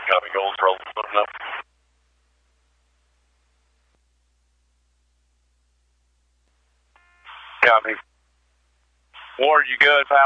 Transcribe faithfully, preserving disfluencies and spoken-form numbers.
Copy, Gold Roll, putting up. Copy. Ward, you good, pal?